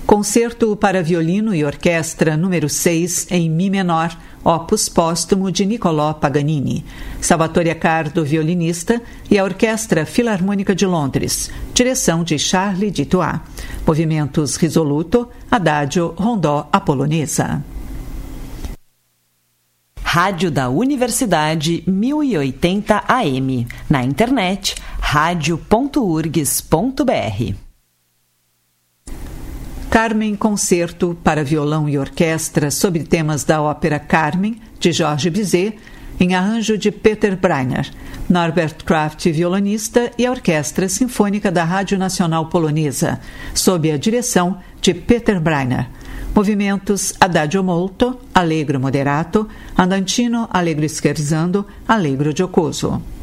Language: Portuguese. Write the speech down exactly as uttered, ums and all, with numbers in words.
Concerto para violino e orquestra número seis em Mi menor, opus póstumo de Niccolò Paganini. Salvatore Accardo, violinista, e a Orquestra Filarmônica de Londres. Direção de Charles Dutoit. Movimentos risoluto, adagio, rondó a polonesa. Rádio da Universidade mil e oitenta A M. Na internet, radio ponto urgs ponto br. Carmen Concerto para violão e orquestra sobre temas da ópera Carmen, de Georges Bizet, em arranjo de Peter Breiner, Norbert Kraft, violonista, e a Orquestra Sinfônica da Rádio Nacional Polonesa, sob a direção de Peter Breiner. Movimentos adagio molto, allegro moderato, andantino, allegro scherzando, allegro giocoso.